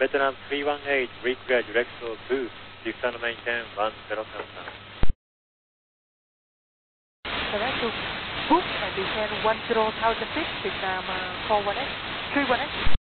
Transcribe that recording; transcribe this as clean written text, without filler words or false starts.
Vietnam 318, reclear directional boost, descend maintain 10 countdown. Direct to boost and descend 10,000 feet, Vietnam 41X, 31X.